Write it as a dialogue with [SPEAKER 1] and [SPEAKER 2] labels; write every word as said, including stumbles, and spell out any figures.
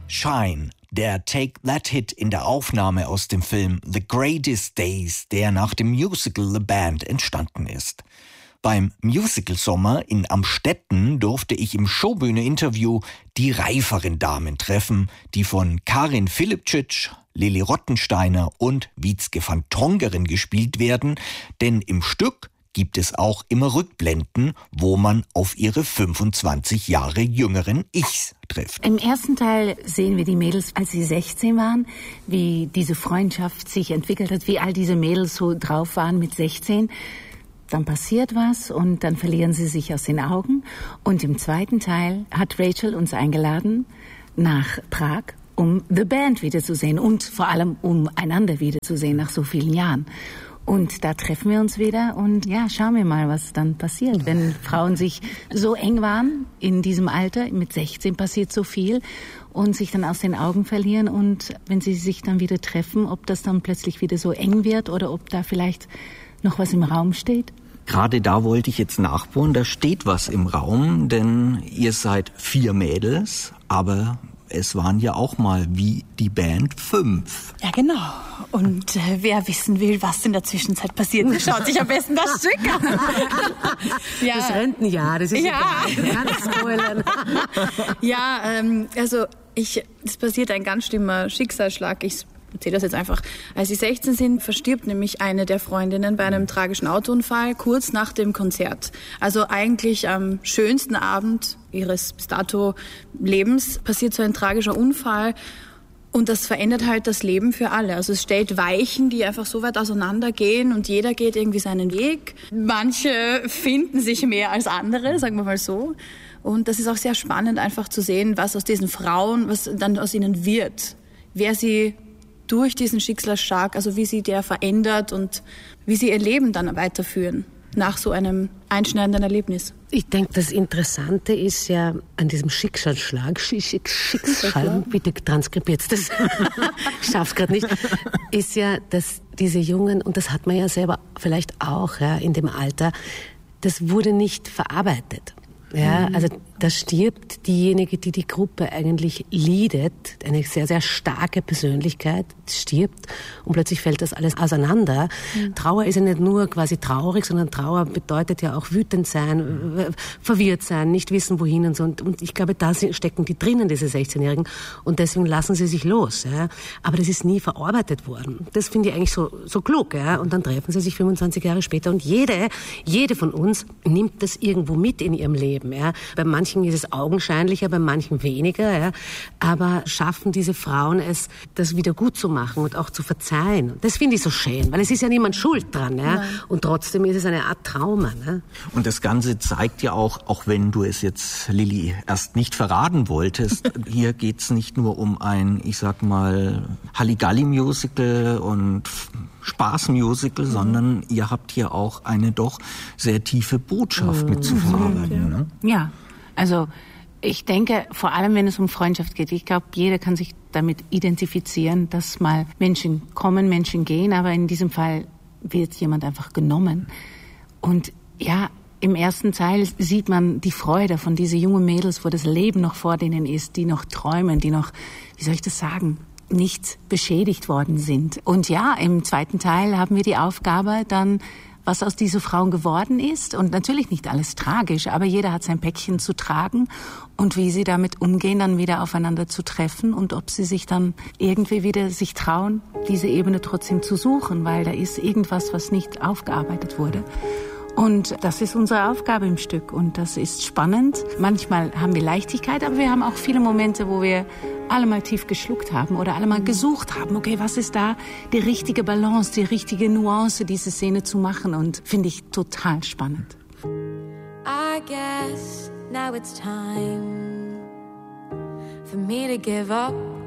[SPEAKER 1] Shine, der Take That Hit in der Aufnahme aus dem Film The Greatest Days, der nach dem Musical The Band entstanden ist. Beim Musical-Sommer in Amstetten durfte ich im Showbühne-Interview die reiferen Damen treffen, die von Karin Filipčić, Lili Rottensteiner und Witzke van Tongeren gespielt werden, denn im Stück gibt es auch immer Rückblenden, wo man auf ihre fünfundzwanzig Jahre jüngeren Ichs trifft.
[SPEAKER 2] Im ersten Teil sehen wir die Mädels, als sie sechzehn waren, wie diese Freundschaft sich entwickelt hat, wie all diese Mädels so drauf waren mit sechzehn. Dann passiert was und dann verlieren sie sich aus den Augen. Und im zweiten Teil hat Rachel uns eingeladen nach Prag, um The Band wiederzusehen und vor allem um einander wiederzusehen nach so vielen Jahren. Und da treffen wir uns wieder und ja, schauen wir mal, was dann passiert. Wenn Frauen sich so eng waren in diesem Alter, mit sechzehn passiert so viel und sich dann aus den Augen verlieren und wenn sie sich dann wieder treffen, ob das dann plötzlich wieder so eng wird oder ob da vielleicht noch was im Raum steht.
[SPEAKER 1] Gerade da wollte ich jetzt nachbohren, da steht was im Raum, denn ihr seid vier Mädels, aber es waren ja auch mal wie die Band fünf.
[SPEAKER 3] Ja, genau. Und äh, wer wissen will, was in der Zwischenzeit passiert, der schaut sich am besten das Stück an.
[SPEAKER 2] Ja. Das Rentenjahr, das ist
[SPEAKER 3] ja
[SPEAKER 2] egal. Ganz spoilern.
[SPEAKER 3] Ja, ähm, also ich, es passiert ein ganz schlimmer Schicksalsschlag. Ich erzähle das jetzt einfach. Als sie sechzehn sind, verstirbt nämlich eine der Freundinnen bei einem tragischen Autounfall kurz nach dem Konzert. Also eigentlich am schönsten Abend ihres bis dato Lebens passiert so ein tragischer Unfall. Und das verändert halt das Leben für alle. Also es stellt Weichen, die einfach so weit auseinandergehen und jeder geht irgendwie seinen Weg. Manche finden sich mehr als andere, sagen wir mal so. Und das ist auch sehr spannend, einfach zu sehen, was aus diesen Frauen, was dann aus ihnen wird. Wer sie durch diesen Schicksalsschlag, also wie sie der verändert und wie sie ihr Leben dann weiterführen nach so einem einschneidenden Erlebnis.
[SPEAKER 2] Ich denke, das Interessante ist ja an diesem Schicksalsschlag, Schicksal, bitte transkribiert das, ich schaff's gerade nicht, ist ja, dass diese Jungen, und das hat man ja selber vielleicht auch ja, in dem Alter, das wurde nicht verarbeitet. Ja, also da stirbt diejenige, die die Gruppe eigentlich leadet, eine sehr, sehr starke Persönlichkeit, stirbt und plötzlich fällt das alles auseinander. Mhm. Trauer ist ja nicht nur quasi traurig, sondern Trauer bedeutet ja auch wütend sein, verwirrt sein, nicht wissen wohin und so. Und ich glaube, da stecken die drinnen, diese sechzehnjährigen, und deswegen lassen sie sich los. Ja. Aber das ist nie verarbeitet worden. Das finde ich eigentlich so, so klug. Ja. Und dann treffen sie sich fünfundzwanzig Jahre später und jede, jede von uns nimmt das irgendwo mit in ihrem Leben. Ja. Bei manchen ist es augenscheinlicher, bei manchen weniger. Ja. Aber schaffen diese Frauen es, das wieder gut zu machen und auch zu verzeihen. Das finde ich so schön, weil es ist ja niemand schuld dran. Ja. Und trotzdem ist es eine Art Trauma. Ne.
[SPEAKER 1] Und das Ganze zeigt ja auch, auch wenn du es jetzt, Lili, erst nicht verraten wolltest, hier geht's nicht nur um ein, ich sag mal, Halligalli-Musical und Spaß-Musical, mhm. sondern ihr habt hier auch eine doch sehr tiefe Botschaft mhm. mit zu verarbeiten. Ne?
[SPEAKER 2] Ja, also ich denke, vor allem wenn es um Freundschaft geht, ich glaube, jeder kann sich damit identifizieren, dass mal Menschen kommen, Menschen gehen, aber in diesem Fall wird jemand einfach genommen. Und ja, im ersten Teil sieht man die Freude von diesen jungen Mädels, wo das Leben noch vor denen ist, die noch träumen, die noch, wie soll ich das sagen, nicht beschädigt worden sind. Und ja, im zweiten Teil haben wir die Aufgabe dann, was aus diesen Frauen geworden ist. Und natürlich nicht alles tragisch, aber jeder hat sein Päckchen zu tragen und wie sie damit umgehen, dann wieder aufeinander zu treffen und ob sie sich dann irgendwie wieder sich trauen, diese Ebene trotzdem zu suchen, weil da ist irgendwas, was nicht aufgearbeitet wurde. Und das ist unsere Aufgabe im Stück und das ist spannend. Manchmal haben wir Leichtigkeit, aber wir haben auch viele Momente, wo wir alle mal tief geschluckt haben oder alle mal gesucht haben, okay, was ist da die richtige Balance, die richtige Nuance, diese Szene zu machen, und finde ich total spannend.
[SPEAKER 4] I guess now it's time for me to give up